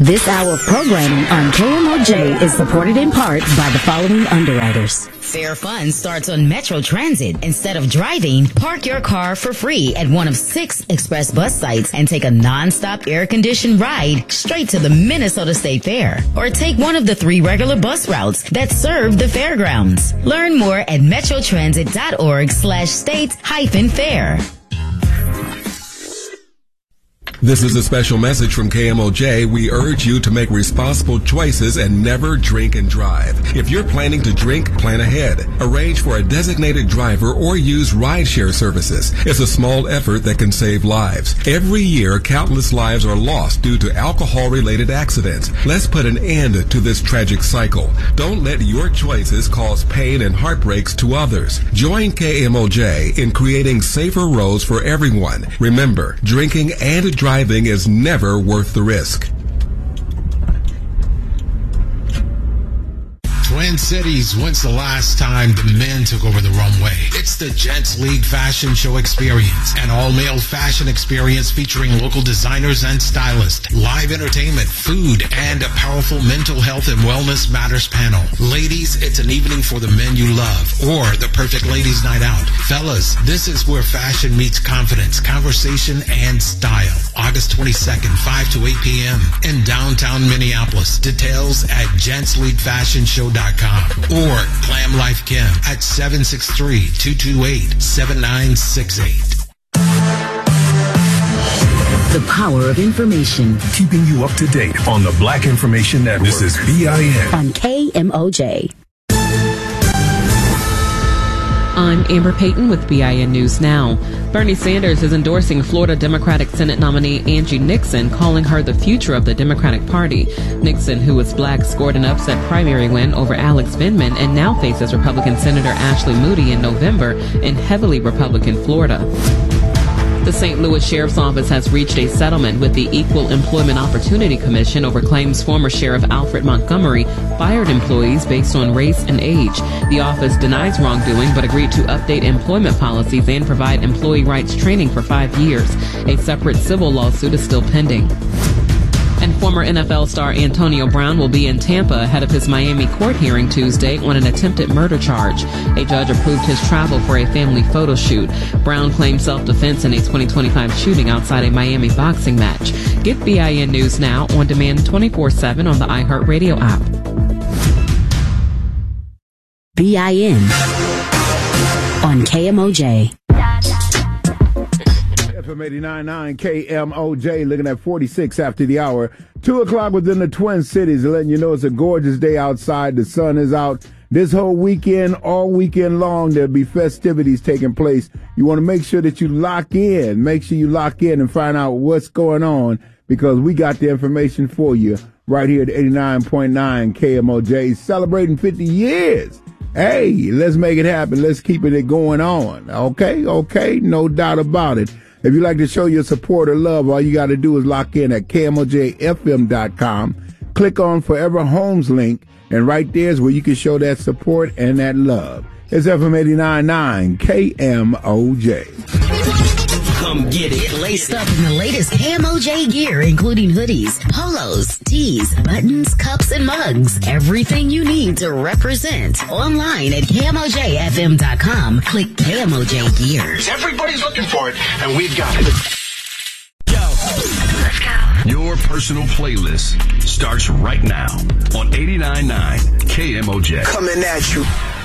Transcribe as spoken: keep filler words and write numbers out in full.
This hour of programming on K M O J is supported in part by the following underwriters. Fair Fun starts on Metro Transit. Instead of driving, park your car for free at one of six express bus sites and take a non-stop air-conditioned ride straight to the Minnesota State Fair. Or take one of the three regular bus routes that serve the fairgrounds. Learn more at metrotransit.org slash state hyphen fair. This is a special message from K M O J. We urge you to make responsible choices and never drink and drive. If you're planning to drink, plan ahead. Arrange for a designated driver or use rideshare services. It's a small effort that can save lives. Every year, countless lives are lost due to alcohol-related accidents. Let's put an end to this tragic cycle. Don't let your choices cause pain and heartbreaks to others. Join K M O J in creating safer roads for everyone. Remember, drinking and driving Driving is never worth the risk. Twin Cities, when's the last time the men took over the runway? It's the Gents League Fashion Show Experience, an all-male fashion experience featuring local designers and stylists, live entertainment, food, and a powerful mental health and wellness matters panel. Ladies, it's an evening for the men you love, or the perfect ladies' night out. Fellas, this is where fashion meets confidence, conversation, and style. August twenty-second, five to eight p.m. in downtown Minneapolis. Details at gents league fashion show dot com or Glam Life Kim at seven six three, two two eight, seven nine six eight. The power of information. Keeping you up to date on the Black Information Network. This is B I N on K M O J. I'm Amber Payton with B I N News Now. Bernie Sanders is endorsing Florida Democratic Senate nominee Angie Nixon, calling her the future of the Democratic Party. Nixon, who was black, scored an upset primary win over Alex Vindman and now faces Republican Senator Ashley Moody in November in heavily Republican Florida. The Saint Louis Sheriff's Office has reached a settlement with the Equal Employment Opportunity Commission over claims former Sheriff Alfred Montgomery fired employees based on race and age. The office denies wrongdoing but agreed to update employment policies and provide employee rights training for five years. A separate civil lawsuit is still pending. And former N F L star Antonio Brown will be in Tampa ahead of his Miami court hearing Tuesday on an attempted murder charge. A judge approved his travel for a family photo shoot. Brown claimed self-defense in a twenty twenty-five shooting outside a Miami boxing match. Get B I N News Now on demand twenty-four seven on the iHeartRadio app. B I N on K M O J. F M eighty-nine point nine K M O J, looking at forty-six after the hour. Two o'clock within the Twin Cities, letting you know it's a gorgeous day outside. The sun is out. This whole weekend, all weekend long, there'll be festivities taking place. You want to make sure that you lock in. Make sure you lock in and find out what's going on, because we got the information for you right here at eighty-nine point nine K M O J, celebrating fifty years. Hey, let's make it happen. Let's keep it going on. Okay, okay, no doubt about it. If you'd like to show your support or love, all you got to do is lock in at K M O J F M dot com. Click on Forever Homes link, and right there is where you can show that support and that love. It's F M eighty-nine point nine K M O J. Come get it. Get laced up in the latest K M O J gear, including hoodies, polos, tees, buttons, cups, and mugs. Everything you need to represent. Online at K M O J F M dot com. Click K M O J gear. Everybody's looking for it, and we've got it. Yo, let's go. Your personal playlist starts right now on eighty-nine point nine K M O J. Coming at you.